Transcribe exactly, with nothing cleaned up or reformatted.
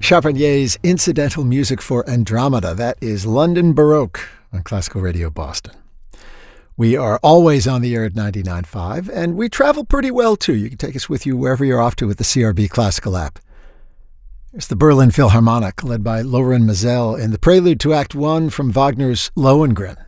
Charpanier's incidental music for Andromeda. That is London Baroque on Classical Radio Boston. We are always on the air at ninety-nine point five, and we travel pretty well, too. You can take us with you wherever you're off to with the C R B Classical app. It's the Berlin Philharmonic, led by Loren Maazel, in the prelude to Act One from Wagner's Lohengrin.